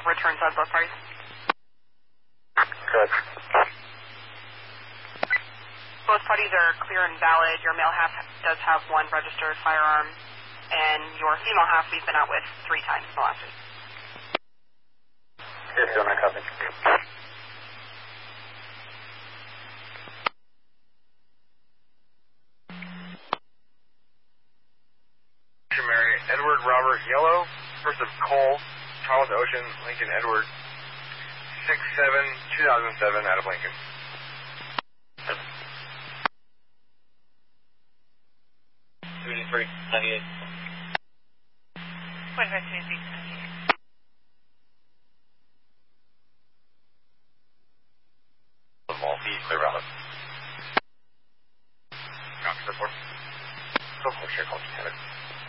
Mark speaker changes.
Speaker 1: returns on both parties?
Speaker 2: Good.
Speaker 1: Both parties are clear and valid. Your male half does have one registered firearm, and your female half we've been out with 3 times in the last week.
Speaker 2: Yes, sir, my copy. Mary, Edward Robert Yellow, first of Cole, Charles Ocean, Lincoln Edward, 6/7/2007, out of Lincoln.
Speaker 3: 33, 98.
Speaker 1: 25, 26, 98.